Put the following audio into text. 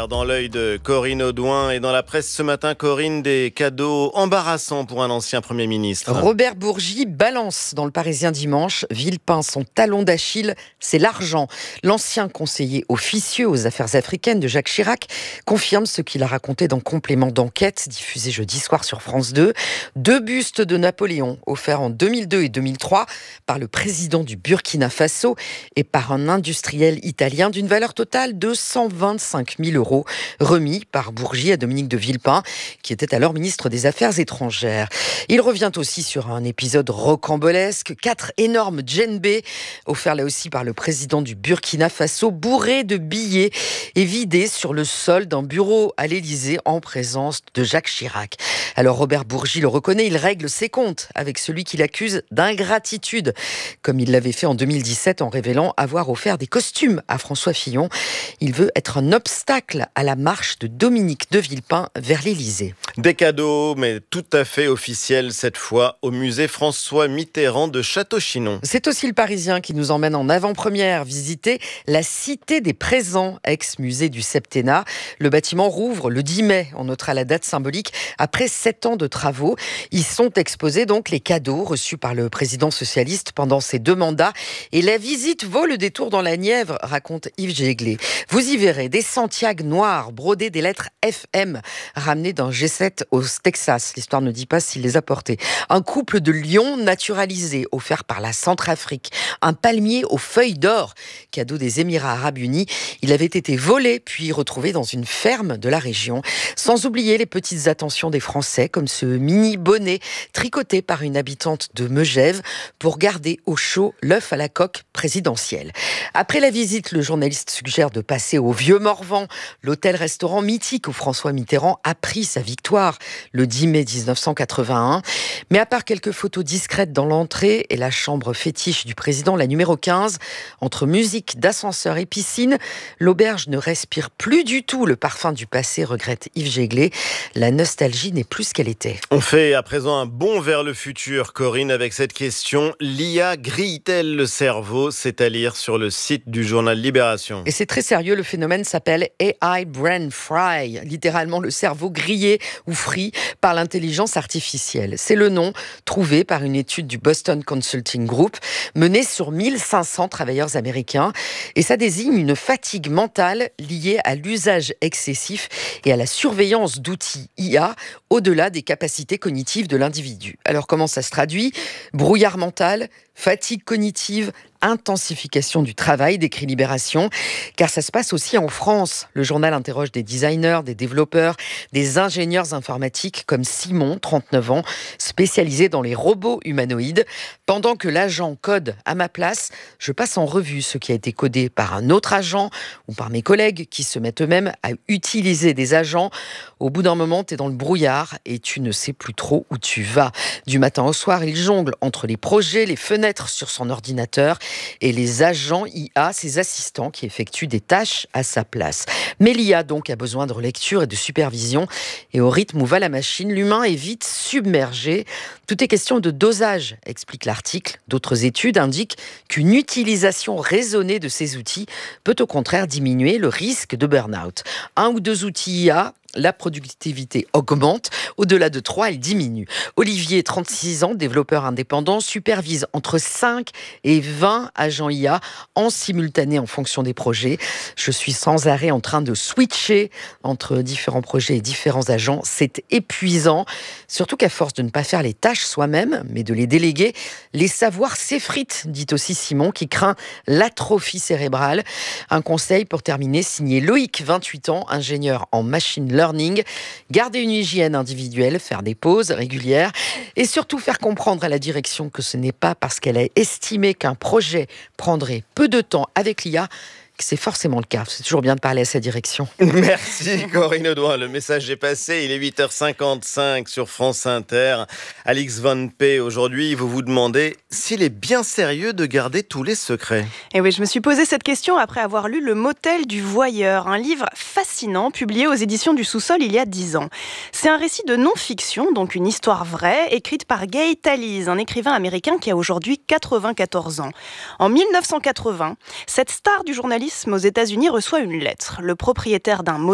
Hier, dans l'œil de Corinne Audouin et dans la presse ce matin, Corinne, des cadeaux embarrassants pour un ancien Premier ministre. Robert Bourgi balance dans le Parisien dimanche. Villepin, son talon d'Achille, c'est l'argent. L'ancien conseiller officieux aux affaires africaines de Jacques Chirac confirme ce qu'il a raconté dans Complément d'enquête, diffusé jeudi soir sur France 2. 2 bustes de Napoléon offerts en 2002 et 2003 par le président du Burkina Faso et par un industriel italien d'une valeur totale de 125 000 €, remis par Bourgi à Dominique de Villepin, qui était alors ministre des Affaires étrangères. Il revient aussi sur un épisode rocambolesque, 4 énormes djembés, offerts là aussi par le président du Burkina Faso, bourrés de billets et vidés sur le sol d'un bureau à l'Élysée en présence de Jacques Chirac. Alors Robert Bourgi le reconnaît, il règle ses comptes avec celui qu'il accuse d'ingratitude, comme il l'avait fait en 2017 en révélant avoir offert des costumes à François Fillon. Il veut être un obstacle à la marche de Dominique de Villepin vers l'Élysée. Des cadeaux, mais tout à fait officiels cette fois, au musée François Mitterrand de Château-Chinon. C'est aussi le Parisien qui nous emmène en avant-première visiter la Cité des Présents, ex-musée du Septennat. Le bâtiment rouvre le 10 mai. On notera la date symbolique après 7 ans de travaux. Y sont exposés donc les cadeaux reçus par le président socialiste pendant ses 2 mandats. Et la visite vaut le détour dans la Nièvre, raconte Yves Jéglé. Vous y verrez des Santiago noirs brodés des lettres FM, ramenés d'un G7 au Texas. L'histoire ne dit pas s'il les a portés. Un couple de lions naturalisés, offert par la Centrafrique. Un palmier aux feuilles d'or, cadeau des Émirats Arabes Unis. Il avait été volé puis retrouvé dans une ferme de la région. Sans oublier les petites attentions des Français, comme ce mini bonnet tricoté par une habitante de Megève pour garder au chaud l'œuf à la coque présidentielle. Après la visite, le journaliste suggère de passer au Vieux-Morvan, l'hôtel-restaurant mythique où François Mitterrand a pris sa victoire le 10 mai 1981. Mais à part quelques photos discrètes dans l'entrée et la chambre fétiche du président, la numéro 15, entre musique d'ascenseur et piscine, l'auberge ne respire plus du tout le parfum du passé, regrette Yves Jéglé. La nostalgie n'est plus ce qu'elle était. On fait à présent un bond vers le futur, Corinne, avec cette question. L'IA grille-t-elle le cerveau? C'est à lire sur le site du journal Libération. Et c'est très sérieux, le phénomène s'appelle AI Brain Fry, littéralement le cerveau grillé ou frit par l'intelligence artificielle. C'est le nom trouvé par une étude du Boston Consulting Group menée sur 1500 travailleurs américains. Et ça désigne une fatigue mentale liée à l'usage excessif et à la surveillance d'outils IA au-delà des capacités cognitives de l'individu. Alors comment ça se traduit? Brouillard mental, fatigue cognitive, intensification du travail, décrit Libération, car ça se passe aussi en France. Le journal interroge des designers, des développeurs, des ingénieurs informatiques comme Simon, 39 ans, spécialisé dans les robots humanoïdes. Pendant que l'agent code à ma place, je passe en revue ce qui a été codé par un autre agent ou par mes collègues qui se mettent eux-mêmes à utiliser des agents. Au bout d'un moment, tu es dans le brouillard et tu ne sais plus trop où tu vas. Du matin au soir, il jongle entre les projets, les fenêtres sur son ordinateur et les agents IA, ses assistants qui effectuent des tâches à sa place. Mais l'IA donc a besoin de relecture et de supervision, et au rythme où va la machine, l'humain est vite submergé. Tout est question de dosage, explique l'article. D'autres études indiquent qu'une utilisation raisonnée de ces outils peut au contraire diminuer le risque de burn-out. 1 ou 2 outils IA, la productivité augmente. Au-delà de 3, elle diminue. Olivier, 36 ans, développeur indépendant, supervise entre 5 et 20 agents IA en simultané en fonction des projets. Je suis sans arrêt en train de switcher entre différents projets et différents agents. C'est épuisant. Surtout qu'à force de ne pas faire les tâches soi-même, mais de les déléguer, les savoirs s'effritent, dit aussi Simon, qui craint l'atrophie cérébrale. Un conseil pour terminer, signé Loïc, 28 ans, ingénieur en machine learning. Garder une hygiène individuelle, faire des pauses régulières et surtout faire comprendre à la direction que ce n'est pas parce qu'elle a estimé qu'un projet prendrait peu de temps avec l'IA que c'est forcément le cas. C'est toujours bien de parler à sa direction. Merci Corinne Audouin, le message est passé. Il est 8h55 sur France Inter. Alix Van P, aujourd'hui, vous vous demandez s'il est bien sérieux de garder tous les secrets. Et oui, je me suis posé cette question après avoir lu Le Motel du Voyeur, un livre fascinant publié aux éditions du Sous-Sol il y a 10 ans. C'est un récit de non-fiction, donc une histoire vraie, écrite par Gay Talese, un écrivain américain qui a aujourd'hui 94 ans. En 1980, cette star du journalisme aux États-Unis reçoit une lettre. Le propriétaire d'un